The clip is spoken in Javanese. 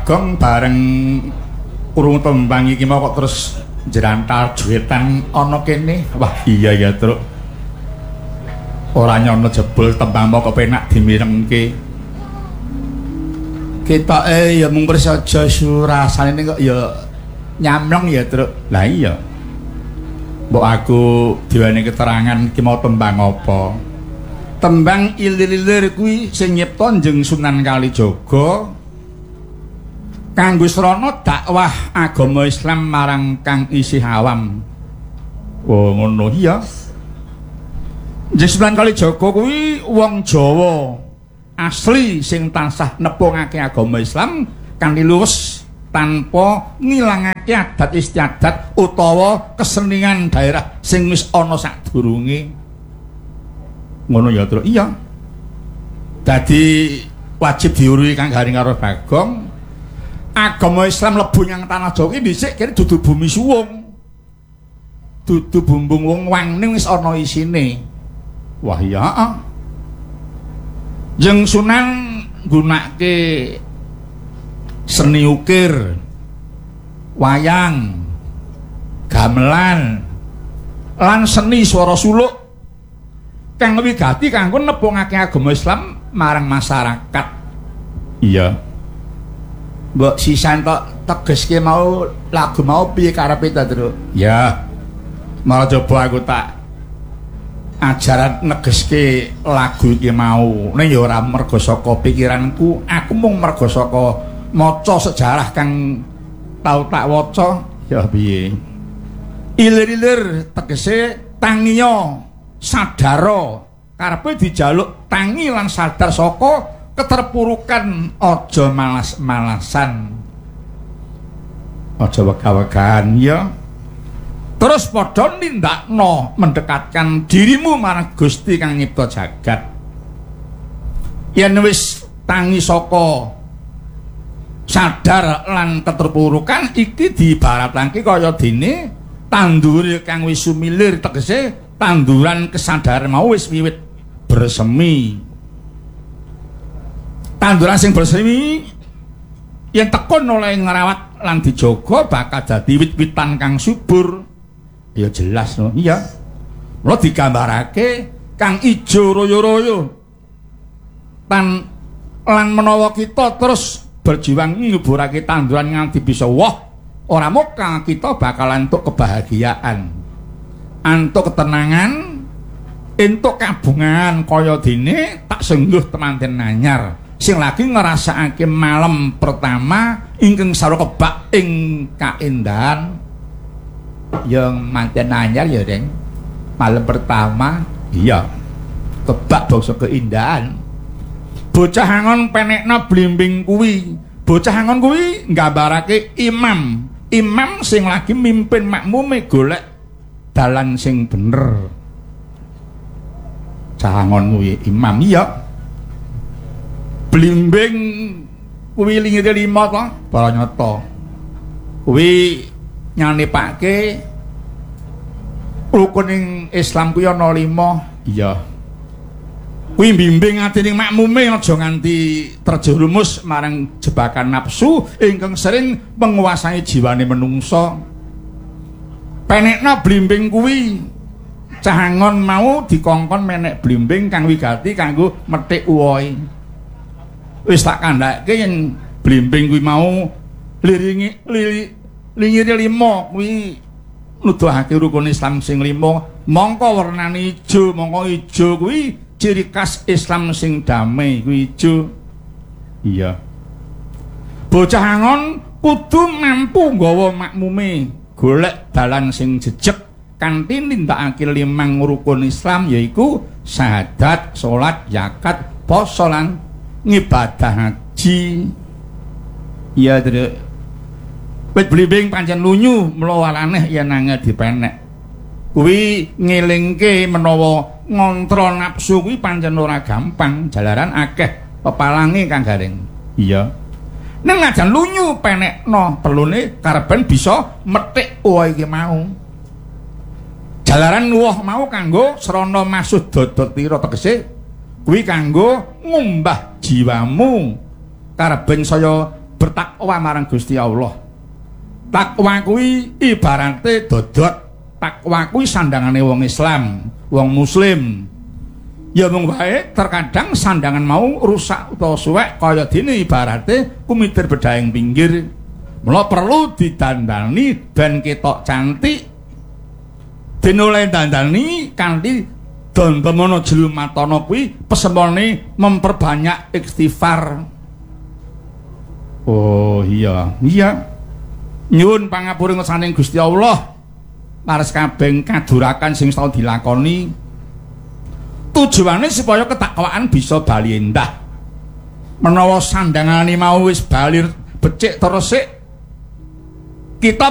Bagong bareng urung tembang iki mau kok terus jerantar juwetan ana kene. Wah, iya ya, Truk. Ora nyono jebul tembang mau kok penak dimirengke. Ketoke ya mung prasaja surasane kok ya nyamlong ya, Truk. Lah iya. Mbok aku diwane keterangan iki mau tembang apa? Tembang ilir-ilir kuwi sing nyipta Njeng Sunan Kalijaga kanggo srana dakwah agama Islam marang kang isih awam. Oh ngono iya. Njeng Sunan Kalijaga kuwi wong Jawa asli sing tansah nepungake agama Islam kanthi luwes tanpa ngilangake adat istiadat utawa kesenian daerah sing wis ana sadurunge. Ngono ya, Truk. Iya. Dadi wajib diuruhi kang garing karo Bagong. Agama Islam mlebu nyang tanah Jawa iki dhisik kene dudu bumi suwung. Dudu bumbung wong wangning wis ana isine. Wah iya, heeh. Njeng Sunan nggunakake seni ukir, wayang, gamelan, lan seni swara suluk kang wigati kanggo nepungake agama Islam marang masyarakat. Iya. Mbok sisan tok tegeske mau lagu mau piye karepe ta, Truk? Ya. Malah coba aku tak ajaran negeske lagu iki mau. Ning ya ora mergo saka pikiranku, aku mung mergo saka maca sejarah kang tau tak waca. Ya piye? Ilir-ilir tegese tangiya sadara karepe dijaluk tangi lan sadar saka keterpurukan, aja malas-malasan, aja wegah-wegahan ya. Terus padha nindakno mendekatkan dirimu marang Gusti kang nyipta jagat. Yen wis tangi saka sadar lan keterpurukan iki diibaratake kaya dene tandur kang wis sumilir, tegese tanduran kesadaran mau wis wiwit bersemi. Tanduran sing bersemi yen tekun oleh ngrawat lan dijaga bakal dadi wit-witan kang subur. Ya jelas no. Iya. Mula digambarake kang ijo royo-royo. Lan menawa kita terus berjuang nyuburake tanduran nganti bisa woh, ora mokal kita bakalan entuk kebahagiaan, antuk ketenangan, entuk kabungan kaya dene tak sengguh temanten anyar sing lagi ngrasakake malam pertama ingkang sarwa kebak ing kaendahan yang manten anyar ya, Deng. Malam pertama iya kebak bangsa keindahan. Bocah angon penekna blimbing kuwi. Bocah angon kuwi nggambarake imam sing lagi mimpin makmume golek dalan sing bener. Cangon kuwi imam iya. Blimbing kuwi lingire 5 to, para nyata. Kuwi nyanepake rukuning Islam kuwi ana 5, iya. Kuwi bimbing atining makmume aja nganti terjerumus marang jebakan nafsu ingkang sering menguasai jiwane menungsa. Penekna blimbing kuwi cahangon mau dikongkon menek blimbing kang wigati kanggo methik uwohe. Wis tak kandhake yen blimbing kuwi mau lingire 5 kuwi nuduhake rukun Islam sing 5, mongko warnane ijo, mongko ijo kuwi ciri khas Islam sing damai kuwi ijo. Iya. Bocah angon kudu mampu nggawa makmume golek dalan sing jejeg kanthi nindakake 5 rukun Islam yaiku syahadat, salat, zakat, poso lan ngibadah haji. Iya, Truk. Wit blimbing pancen lunyu mlawa aneh yen angel dipenek. Kuwi ngelingke menawa ngontrol nafsu kuwi pancen ora gampang, jalaran akeh pepalange kang garing. Iya. Ning najan lunyu penekno perlune karepen bisa methik uwoh iki mau. Jalaran uwoh mau kanggo srana maksud dodotira tegese kuwi kanggo ngumbah jiwamu karepen saya bertakwa marang Gusti Allah. Takwa kuwi ibarate dodot. Takwa kuwi sandangane wong Islam, wong muslim. Ya mung wae terkadang sandangan mau rusak utawa suwek kaya dene ibarate kumitir bedhaing pinggir. Mula perlu didandani ben ketok cantik. Dinoleh dandani kanthi dantemana jlumatana kuwi pesempone memperbanyak istighfar. Oh iya, nyuwun pangapuring saking Gusti Allah pares kabeh kadurakan sing tau dilakoni. Tujuane supaya ketakwaan bisa bali endah. Menawa sandangane mau wis bali becik teresik, kita